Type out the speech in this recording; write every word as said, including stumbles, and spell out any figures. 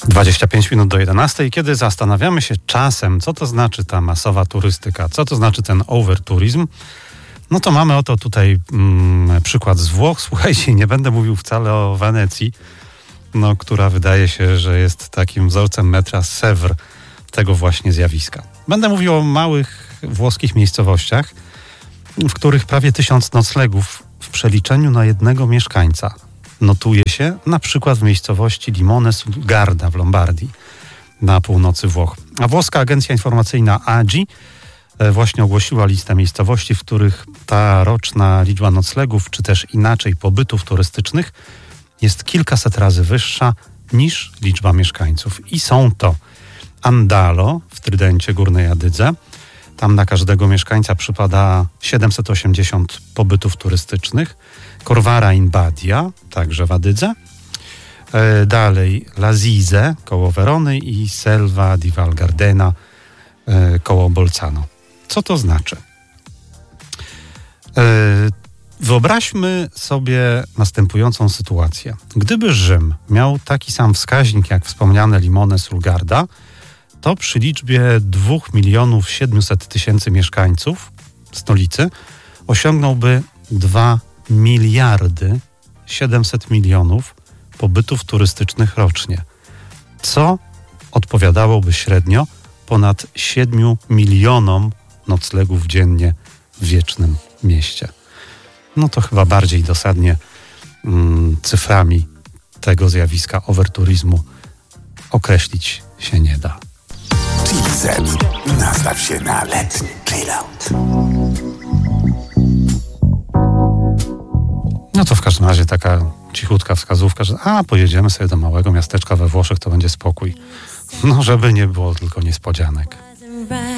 dwadzieścia pięć minut do jedenastej, kiedy zastanawiamy się czasem, co to znaczy ta masowa turystyka, co to znaczy ten overtourism, no to mamy oto tutaj mm, przykład z Włoch. Słuchajcie, nie będę mówił wcale o Wenecji, no, która wydaje się, że jest takim wzorcem metra Sèvres tego właśnie zjawiska. Będę mówił o małych włoskich miejscowościach, w których prawie tysiąc noclegów w przeliczeniu na jednego mieszkańca notuje się, na przykład w miejscowości Limone sul Garda w Lombardii, na północy Włoch. A włoska agencja informacyjna A G I właśnie ogłosiła listę miejscowości, w których ta roczna liczba noclegów, czy też inaczej pobytów turystycznych jest kilkaset razy wyższa niż liczba mieszkańców. I są to Andalo w Trydencie Górnej Adydze. Tam na każdego mieszkańca przypada siedemset osiemdziesiąt pobytów turystycznych. Corvara in Badia, także w Adydze. E, dalej Lazise koło Werony i Selva di Val Gardena e, koło Bolzano. Co to znaczy? E, wyobraźmy sobie następującą sytuację. Gdyby Rzym miał taki sam wskaźnik jak wspomniane Limone sul Garda, to przy liczbie dwóch milionów siedmiuset tysięcy mieszkańców stolicy osiągnąłby dwa miliardy siedemset milionów pobytów turystycznych rocznie, co odpowiadałoby średnio ponad siedmiu milionom noclegów dziennie w wiecznym mieście. No to chyba bardziej dosadnie mm, cyframi tego zjawiska overturizmu określić się nie da. Chill Z. Nastaw się na letni chillout. No to w każdym razie taka cichutka wskazówka, że a, pojedziemy sobie do małego miasteczka we Włoszech, to będzie spokój. No żeby nie było tylko niespodzianek.